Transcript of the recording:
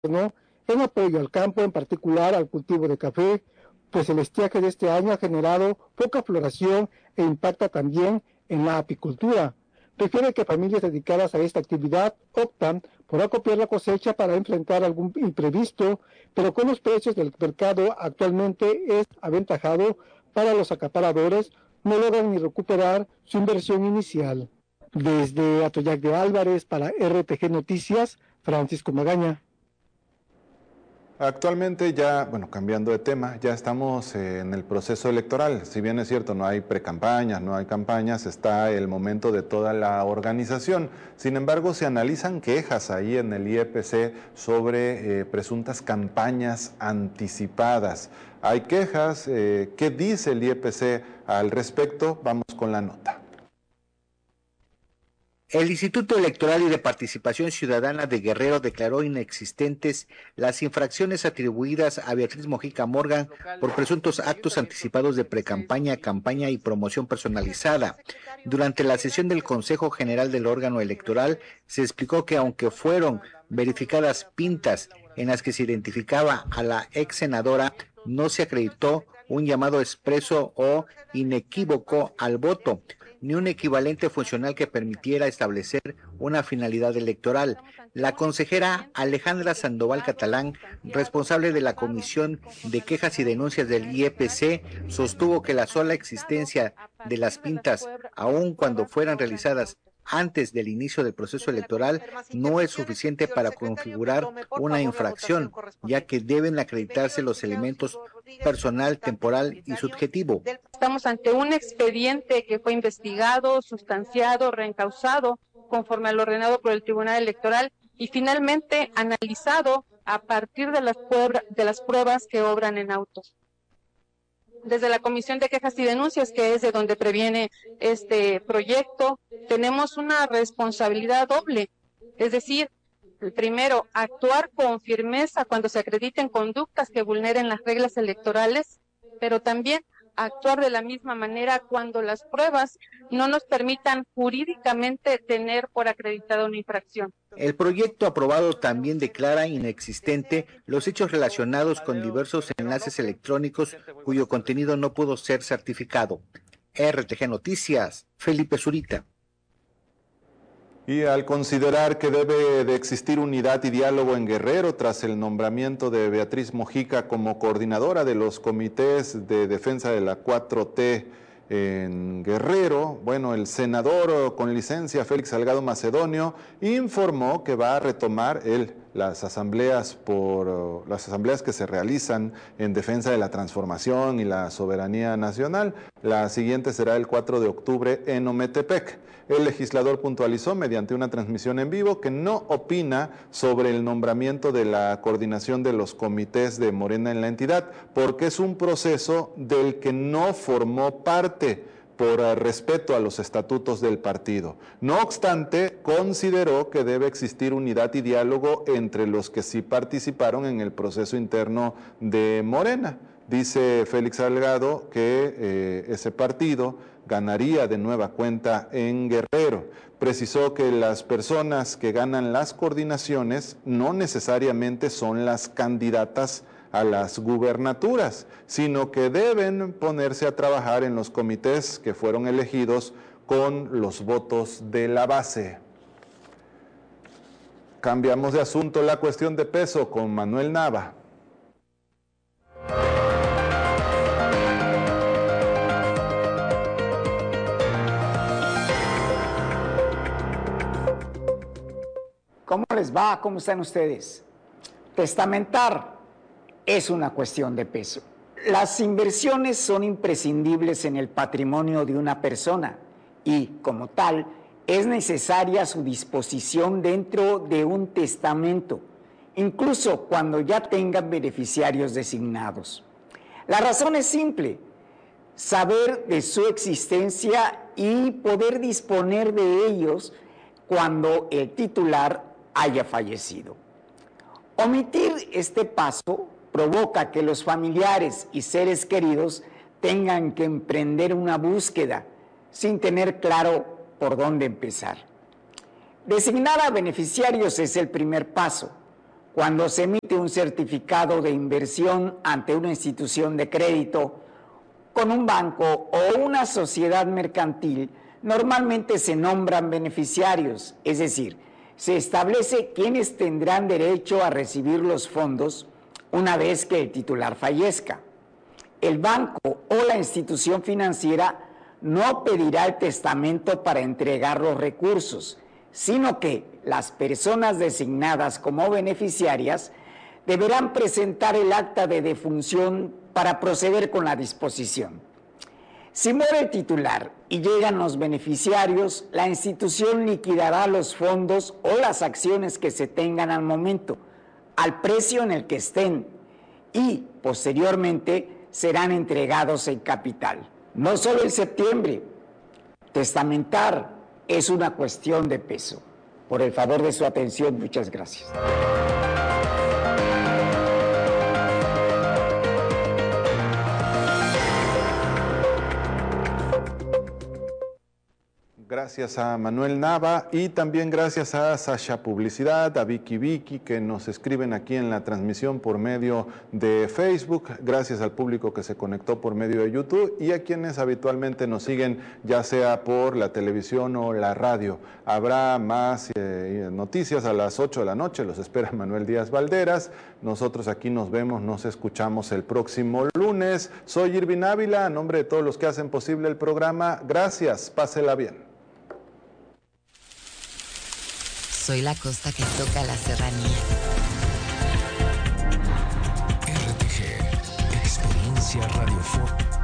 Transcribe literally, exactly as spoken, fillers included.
¿no? En apoyo al campo, en particular al cultivo de café, pues el estiaje de este año ha generado poca floración e impacta también en la apicultura. Refiere que familias dedicadas a esta actividad optan por acopiar la cosecha para enfrentar algún imprevisto, pero con los precios del mercado actualmente es aventajado para los acaparadores, no logran ni recuperar su inversión inicial. Desde Atoyac de Álvarez para R T G Noticias, Francisco Magaña. Actualmente ya, bueno, cambiando de tema, ya estamos en el proceso electoral. Si bien es cierto, no hay precampañas, no hay campañas, está el momento de toda la organización. Sin embargo, se analizan quejas ahí en el I E P C sobre eh, presuntas campañas anticipadas. Hay quejas, eh, ¿qué dice el I E P C al respecto? Vamos con la nota. El Instituto Electoral y de Participación Ciudadana de Guerrero declaró inexistentes las infracciones atribuidas a Beatriz Mojica Morgan por presuntos actos anticipados de precampaña, campaña y promoción personalizada. Durante la sesión del Consejo General del órgano electoral se explicó que aunque fueron verificadas pintas en las que se identificaba a la ex senadora, no se acreditó un llamado expreso o inequívoco al voto, ni un equivalente funcional que permitiera establecer una finalidad electoral. La consejera Alejandra Sandoval Catalán, responsable de la Comisión de Quejas y Denuncias del I E P C, sostuvo que la sola existencia de las pintas, aun cuando fueran realizadas antes del inicio del proceso electoral, no es suficiente para configurar una infracción, ya que deben acreditarse los elementos personal, temporal y subjetivo. Estamos ante un expediente que fue investigado, sustanciado, reencausado conforme a lo ordenado por el Tribunal Electoral y finalmente analizado a partir de las, pruebas, de las pruebas que obran en autos. Desde la Comisión de Quejas y Denuncias, que es de donde previene este proyecto, tenemos una responsabilidad doble, es decir, primero, actuar con firmeza cuando se acrediten conductas que vulneren las reglas electorales, pero también actuar de la misma manera cuando las pruebas no nos permitan jurídicamente tener por acreditada una infracción. El proyecto aprobado también declara inexistente los hechos relacionados con diversos enlaces electrónicos cuyo contenido no pudo ser certificado. R T G Noticias, Felipe Zurita. Y al considerar que debe de existir unidad y diálogo en Guerrero tras el nombramiento de Beatriz Mojica como coordinadora de los comités de defensa de la cuatro T en Guerrero, bueno, el senador con licencia Félix Salgado Macedonio informó que va a retomar él las asambleas por las asambleas que se realizan en defensa de la transformación y la soberanía nacional. La siguiente será el cuatro de octubre en Ometepec. El legislador puntualizó mediante una transmisión en vivo que no opina sobre el nombramiento de la coordinación de los comités de Morena en la entidad, porque es un proceso del que no formó parte por respeto a los estatutos del partido. No obstante, consideró que debe existir unidad y diálogo entre los que sí participaron en el proceso interno de Morena. Dice Félix Salgado que eh, ese partido ganaría de nueva cuenta en Guerrero. Precisó que las personas que ganan las coordinaciones no necesariamente son las candidatas a las gubernaturas, sino que deben ponerse a trabajar en los comités que fueron elegidos con los votos de la base. Cambiamos de asunto, la cuestión de peso con Manuel Nava. ¿Cómo les va? ¿Cómo están ustedes? Testamentar es una cuestión de peso. Las inversiones son imprescindibles en el patrimonio de una persona y, como tal, es necesaria su disposición dentro de un testamento, incluso cuando ya tengan beneficiarios designados. La razón es simple: saber de su existencia y poder disponer de ellos cuando el titular haya fallecido. Omitir este paso provoca que los familiares y seres queridos tengan que emprender una búsqueda sin tener claro por dónde empezar. Designar a beneficiarios es el primer paso. Cuando se emite un certificado de inversión ante una institución de crédito, con un banco o una sociedad mercantil, normalmente se nombran beneficiarios, es decir, se establece quiénes tendrán derecho a recibir los fondos una vez que el titular fallezca. El banco o la institución financiera no pedirá el testamento para entregar los recursos, sino que las personas designadas como beneficiarias deberán presentar el acta de defunción para proceder con la disposición. Si muere el titular y llegan los beneficiarios, la institución liquidará los fondos o las acciones que se tengan al momento, al precio en el que estén, y posteriormente serán entregados en capital. No solo en septiembre, testamentar es una cuestión de peso. Por el favor de su atención, muchas gracias. Gracias a Manuel Nava y también gracias a Sasha Publicidad, a Vicky Vicky, que nos escriben aquí en la transmisión por medio de Facebook. Gracias al público que se conectó por medio de YouTube y a quienes habitualmente nos siguen, ya sea por la televisión o la radio. Habrá más eh, noticias a las ocho de la noche, los espera Manuel Díaz Valderas. Nosotros aquí nos vemos, nos escuchamos el próximo lunes. Soy Irvin Ávila, a nombre de todos los que hacen posible el programa. Gracias, pásela bien. Soy la costa que toca la serranía. R T G, Experiencia Radio Fórmula.